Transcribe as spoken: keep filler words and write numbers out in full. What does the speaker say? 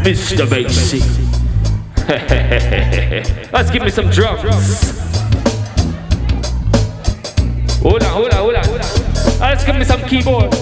Mister Basie. Let's give me some drums. Hold on, hold on, hold on. Let's give me some keyboard.